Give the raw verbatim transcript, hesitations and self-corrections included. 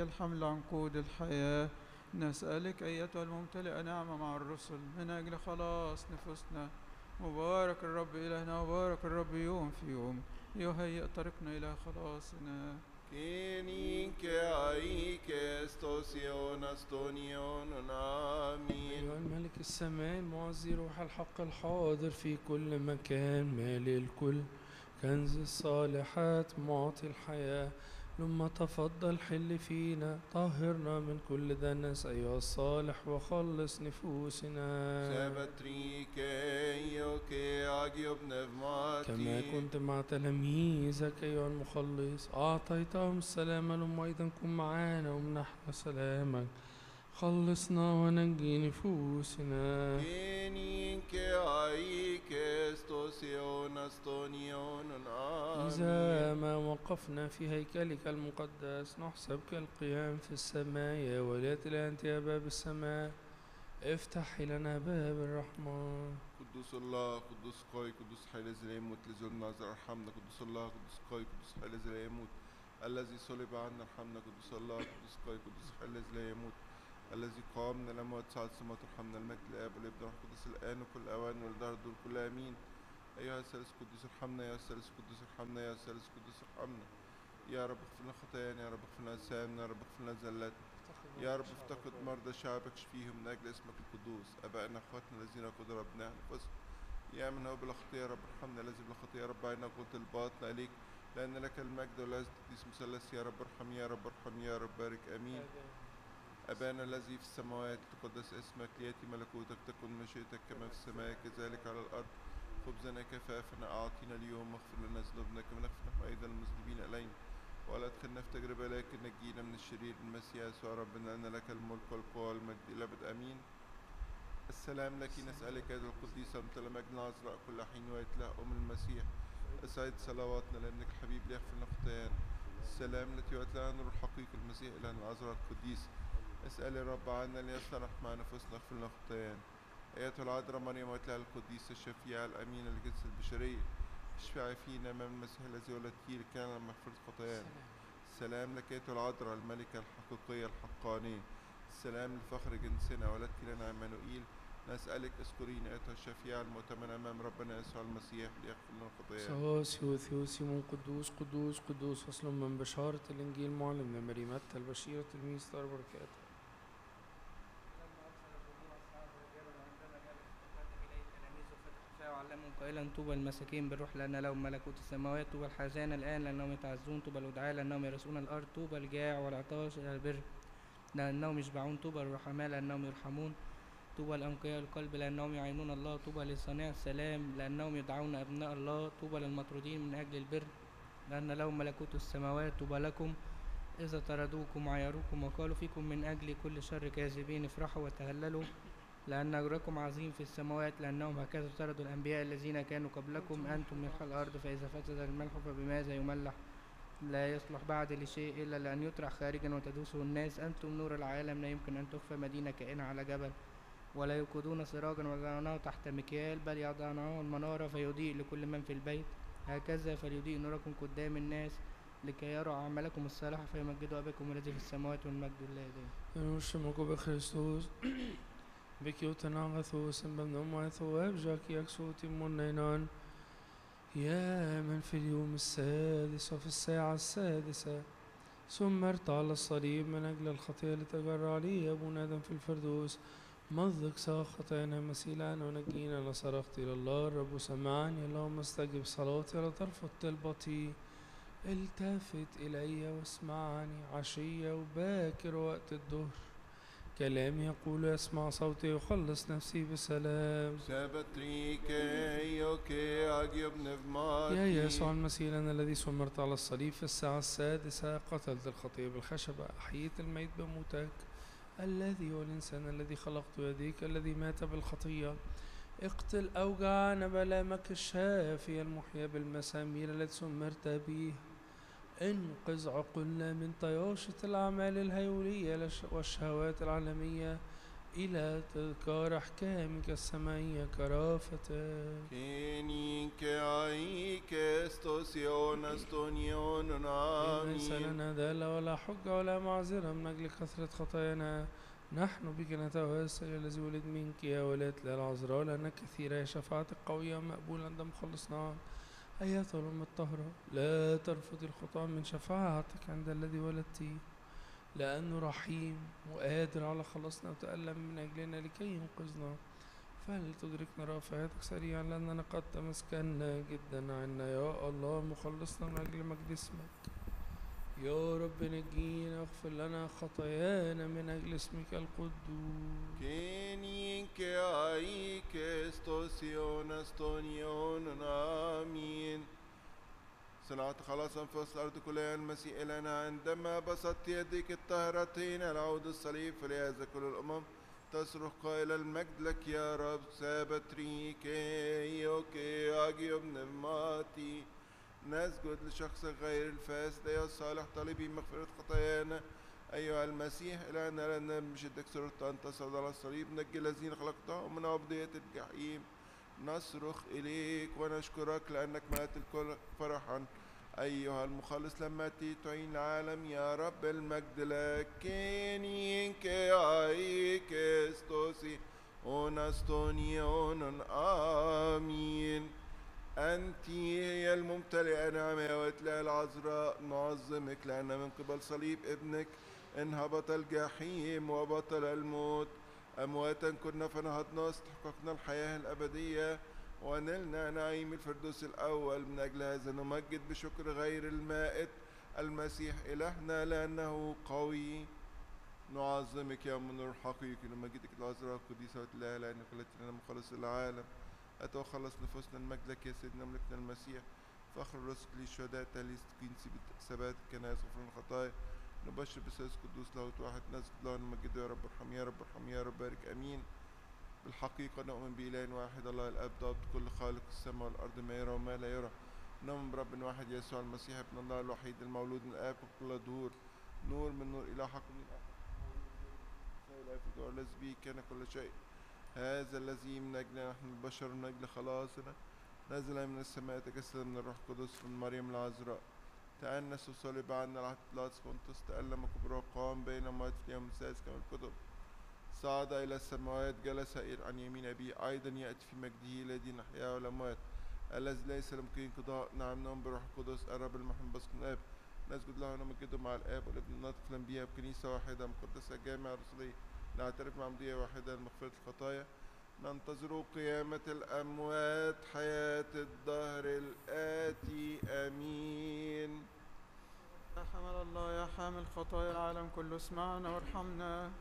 الحمل عنقود الحياة، نسألك أيتها الممتلئة نعمة مع الرسل من أجل خلاص نفوسنا. مبارك الرب إلهنا، مبارك الرب يوم في يوم يهيئ طريقنا إلى خلاصنا. كينيك أيك استوسيون استونيون آمين. أيها الملك السماء المعزي روح الحق الحاضر في كل مكان، مالي الكل، كنز الصالحات، معطي الحياة، لما تفضل حل فينا، طهرنا من كل دنس أيها الصالح وخلص نفوسنا. سبتريك أيوك أجيب نفماتي. كما كنت مع تلاميذك أيها المخلص أعطيتهم السلام، لهم أيضا كن معانا ومنحنا سلامك، خلصنا ونجي نفوسنا. كينيك أيك استوسيون استونيون آمين. إذا ما وقفنا في هيكلك المقدس نحسب كالقيام في السماء، يا ولاتي أنت يا باب السماء افتح لنا باب الرحمة. قدوس الله قدوس قوي قدوس حي الذي لا يموت لذو النظر ارحمنا. قدوس الله قدوس قوي قدوس حي الذي لا يموت الذي صلب عنا ارحمنا. قدوس الله قدوس قوي قدوس حي الذي لا يموت الذي قام من الأموات صعد السماوات ارحمنا. المجد للآب والابن والروح القدس الآن وكل أوان والدهر دول كل آمين. أيها الثالث قدوس ارحمنا، يا الثالث قدوس ارحمنا، يا الثالث قدوس ارحمنا. يا رب اغفر لنا خطايانا، يا رب اغفر لنا آثامنا، يا رب اغفر لنا زلاتنا. يا رب افتقد مرضى شعبك اشفيهم من أجل اسمك القدوس. أبائنا أخواتنا الذين قدروا أبناء أنفسهم، يا من هو بلا خطية يا رب ارحمنا. الذي بلا خطية يا رب عينا قوة الباطن عليك، لأن لك المجد والعز تقديس مثلث. يا رب ارحم، يا رب ارحم، يا رب بارك آمين. أبانا الذي في السماوات تقدس اسمك، ليأتي ملكوتك، تكن مشيئتك كما في السماء كذلك على الأرض. خبزنا كفافنا أعطينا اليوم، واغفر لنا ذنوبنا كما نغفر نحن أيضا المذنبين إلينا، ولا تدخلنا في تجربة لكن نجينا من الشرير. المسيح يسوع ربنا أن لك الملك والقوة والمجد إلى أبد آمين. السلام لك نسألك يا القديسة ممتلئ مجد العذراء كل حين ويتلأ أم المسيح، أسعد صلواتنا لأنك الحبيب ليغفر لنا خطايانا. السلام التي ويتلأ نور الحقيقي المسيح إلهنا العذراء القديس، اسأل الرب عنا ليصلح مع نفوسنا اغفر لنا خطايانا. أيتها العذراء مريم ويتلأ القديسة الشفيعة الأمينة للجنس البشرية، اشفعي فينا أمام المسيح الذي ولدتيه لكي ننال مغفرة خطايانا. السلام لك أيتها العذراء الملكة الحقيقية الحقانية، السلام لفخر جنسنا ولدت لنا عمانوئيل. نسألك اذكرينا أيتها الشفيعة المؤتمنة أمام ربنا يسوع المسيح ليغفر لنا خطايانا. سواسيو ثيوسيمون قدوس قدوس قدوس، فصل من بشارة الإنجيل معلمنا مري متى البشير تلميذ دار بركاته. وعلمهم قائلا طوبى المساكين بالروح لأن لهم ملكوت السماوات. طوبى الحزانة الآن لأنهم يتعزون. طوبى الودعاء لأنهم يرثون الأرض. طوبى الجائع والعطاش إلى البر لأنهم يشبعون. طوبى الرحماء لأنهم يرحمون. طوبى الأنقياء القلب لأنهم يعينون الله. طوبى لصانع السلام لأنهم يدعون أبناء الله. طوبى للمطرودين من أجل البر لأن لهم ملكوت السماوات. طوبى لكم إذا طردوكم وعيروكم وقالوا فيكم من أجل كل شر كاذبين، افرحوا وتهللوا لأن أجركم عظيم في السماوات، لأنهم هكذا طردوا الأنبياء الذين كانوا قبلكم. أنتم ملح الأرض، فإذا فسد الملح فبماذا يملح؟ لا يصلح بعد لشيء إلا لأن يطرح خارجا وتدوسه الناس. أنتم نور العالم، لا يمكن أن تخفى مدينة كائنة على جبل. ولا يوقدون سراجا ويضعونه تحت مكيال، بل يضعونه المنارة فيضيء لكل من في البيت. هكذا فليضيء نوركم قدام الناس لكي يروا أعمالكم الصالحة فيمجدوا أباكم الذي في السماوات. والمجد لله دائما. نشمك بخريستوس بكيوتناغثوس بمنوماث وابجاك يكسوت منينان، يا من في اليوم السادس وفي الساعة السادسة سمرت على الصليب من أجل الخطيئة لتجرى علي أبونا آدم في الفردوس. مضك ساخطينا مسيلان ونجينا. لصرخت إلى الله الرب سمعني، اللهم استجب صلاتي لا ترفض طلبتي. التفت إلي واسمعني، عشية وباكر وقت الظهر كلامي يقول يسمع صوتي يخلص نفسي بسلام. سبتريك أيوكي أجيب نفماتي. يا يسوع المسيح الذي سمرت على الصليب في الساعة السادسة، قتلت الخطية بالخشبة، أحييت الميت بموتك. الذي هو الإنسان الذي خلقت يديك، الذي مات بالخطية، اقتل أوجعنا بلامك الشافي المحيا بالمسامير التي سمرت به. انقذ عقولنا من طياشة الأعمال الهيولية والشهوات العالمية إلى تذكار أحكامك السمائية كرافتك. كيني كاي كستوسيون استونيون ليس آمين. لنا دالة ولا حجة ولا معذرة من أجل كثرة خطايانا، نحن بك نتوسل الذي ولد منك يا ولاة العذراء، لأنك كثيرة يا شفاعتك قوية ومقبولة عند مخلصنا. أيتها الأم الطاهرة، لا ترفضي الخطاة من شفاعتك عند الذي ولدتيه، لأنه رحيم وقادر على خلاصنا وتألم من أجلنا لكي ينقذنا. فلتدركنا رافعتك سريعا، لأننا قد تمسكنا جدا عنا يا الله مخلصنا من أجل مجد اسمك. يا رب نجينا واغفر لنا خطايانا من أجل اسمك القدوس. كيني كاي كستوسيون استونيون آمين. صنعت خلاص أنفس الأرض كلها المسيح لنا عندما بسطت يديك الطاهرتين العود الصليب، فلهذا كل الأمم تصرخ قائلا المجد لك يا رب. سابتريكي يوكي أجيب نماتي. نسجد لشخصك غير الفاسد أيها الصالح طالبي مغفرة خطايانا. أيها المسيح إلهنا لنا بشدك سررت أن تصعد على الصليب، نجي الذين خلقتهم من عبودية الجحيم. نصرخ إليك ونشكرك لأنك ملأت الكل فرحا أيها المخلص لما تأتي تعين العالم يا رب. المجد لك. كيني كاي كستوسي أونستونيون آمين. أنت هي الممتلئة نعمة يا وتلاء العذراء، نعظمك لأن من قبل صليب ابنك انهبط الجحيم وبطل الموت. أمواتا كنا فنهضنا واستحققنا الحياة الأبدية ونلنا نعيم الفردوس الأول. من أجل هذا نمجد بشكر غير المائت المسيح إلهنا لأنه قوي. نعظمك يا من نور حقيقي، نمجدك العذراء القديسة وتلاها لأنك التي لنا مخلص العالم. أتوخلص نفوسنا المجد لك يا سيدنا ملكنا المسيح. فخر الرسل للشهداء تهليس كنسي ثبات الكنائس وغفران الخطايا. نبشر بثالث قدوس لاهوت واحد نسجد له نمجده يا رب ارحم يا رب ارحم يا رب بارك امين. بالحقيقة نؤمن بإله واحد الله الآب ضابط كل خالق السماء والأرض ما يرى وما لا يرى. نؤمن برب واحد يسوع المسيح ابن الله الوحيد المولود من الآب كل دهور، نور من نور إله حق من أحد لا يفيد ولا به كان كل شيء. هذا الذي من أجلنا نحن البشر من أجل خلاصنا نزل من السماء تجسد من الروح القدس من مريم العذراء، تأنس وصلب عنا العهد بيلاطس بونطس، تألم كبره وقام بين أموات في اليوم السادس كما الكتب، صعد إلى السماوات جلس عن يمين أبيه، أيضا يأتي في مجده الذي نحيا والأموات الذي ليس لمكن انقضاء. نعم نؤمن بالروح القدس الرب المحب بسكن الآب، نسجد له ونمجده مع الآب والابن الناطق الأنبياء بكنيسة واحدة مقدسة جامعة رسولية، نعترف معمودية واحدة لمغفرة الخطايا، ننتظر قيامة الأموات حياة الدهر الآتي آمين. يا حمل الله يا حامل خطايا العالم كله اسمعنا وارحمنا.